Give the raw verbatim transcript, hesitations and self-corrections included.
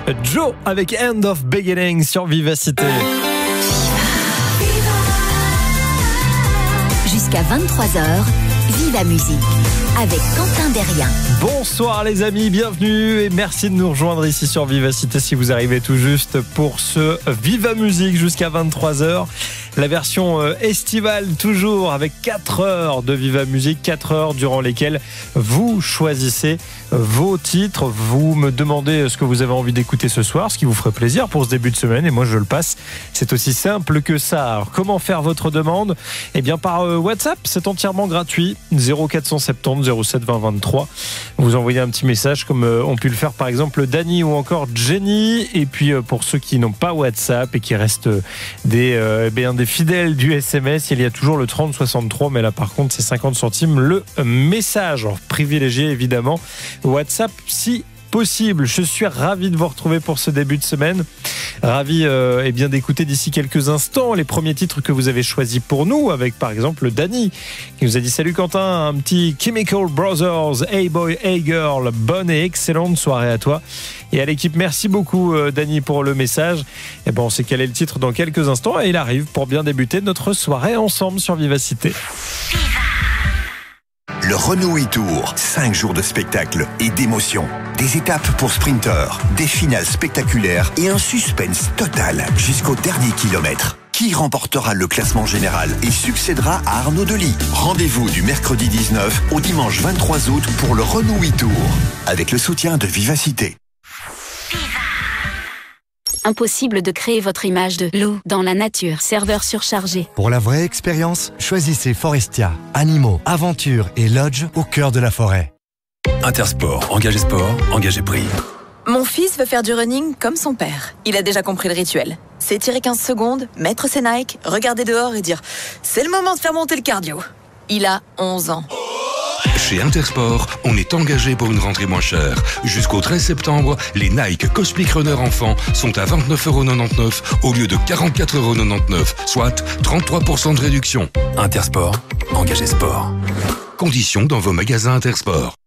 Joe avec End of Beginning sur Vivacité. Jusqu'à vingt-trois heures, Viva Musique avec Quentin Derrien. Bonsoir les amis, bienvenue et merci de nous rejoindre ici sur Vivacité si vous arrivez tout juste pour ce Viva Musique jusqu'à vingt-trois heures. La version estivale toujours avec quatre heures de Viva Musique, quatre heures durant lesquelles vous choisissez vos titres. Vous me demandez ce que vous avez envie d'écouter ce soir, ce qui vous ferait plaisir pour ce début de semaine et moi je le passe. C'est aussi simple que ça. Alors, comment faire votre demande ? Eh bien par WhatsApp, c'est entièrement gratuit. zéro quatre cent soixante-dix zéro sept vingt vingt-trois. Vous envoyez un petit message comme ont pu le faire par exemple Dany ou encore Jenny. Et puis pour ceux qui n'ont pas WhatsApp et qui restent des, euh, bien des fidèles du S M S, il y a toujours le trente soixante-trois, mais là par contre c'est cinquante centimes le message. Alors, privilégié évidemment WhatsApp si possible. Je suis ravi de vous retrouver pour ce début de semaine. Ravi euh, eh bien, d'écouter d'ici quelques instants les premiers titres que vous avez choisis pour nous, avec par exemple Dany qui nous a dit salut Quentin, un petit Chemical Brothers, Hey Boy, Hey Girl, bonne et excellente soirée à toi et à l'équipe. Merci beaucoup euh, Dany pour le message. Et bon, on sait quel est le titre dans quelques instants et il arrive pour bien débuter notre soirée ensemble sur Vivacité. Le Renault e-Tour, cinq jours de spectacle et d'émotion. Des étapes pour sprinteurs, des finales spectaculaires et un suspense total jusqu'au dernier kilomètre. Qui remportera le classement général et succédera à Arnaud Delis ? Rendez-vous du mercredi dix-neuf au dimanche vingt-trois août pour le Renault e-Tour, avec le soutien de Vivacité. Impossible de créer votre image de loup dans la nature. Serveur surchargé. Pour la vraie expérience, choisissez Forestia. Animaux, aventure et lodge au cœur de la forêt. Intersport, engagé sport, engagé prix. Mon fils veut faire du running comme son père. Il a déjà compris le rituel. S'étirer quinze secondes, mettre ses Nike, regarder dehors et dire « C'est le moment de faire monter le cardio ». Il a onze ans. Chez Intersport, on est engagé pour une rentrée moins chère. Jusqu'au treize septembre, les Nike Cosmic Runner enfants sont à vingt-neuf euros quatre-vingt-dix-neuf au lieu de quarante-quatre euros quatre-vingt-dix-neuf, soit trente-trois pour cent de réduction. Intersport, engagé sport. Conditions dans vos magasins Intersport.